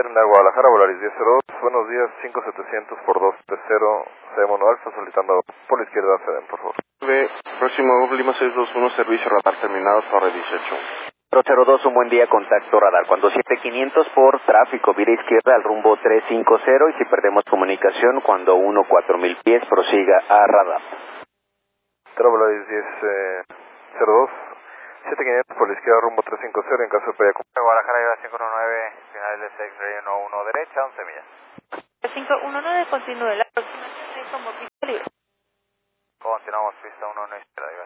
Terminal Guadalajara, Volaris 1002, buenos días, 5700 por 230, CM1 Alfa, solicitando por la izquierda, CEDEM, por favor. Próximo Lima 621, servicio radar terminado, Torre 18. 02, un buen día, contacto radar. Cuando 7500 por tráfico, vira izquierda al rumbo 350 y si perdemos comunicación, cuando 4000 pies, prosiga a radar. Volaris 1002, 7500 por la izquierda, rumbo 350, en caso de pérdida. Guadalajara lleva 519, final de X-Ray 11 derecha, 11 millas. 519, continúe la aproximación de como pista libre. Continuamos pista 1 izquierda.